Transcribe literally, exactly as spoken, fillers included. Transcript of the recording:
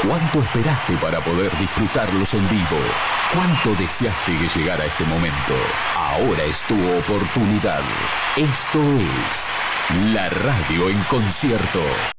¿Cuánto esperaste para poder disfrutarlos en vivo? ¿Cuánto deseaste que llegara este momento? Ahora es tu oportunidad. Esto es La Radio en Concierto.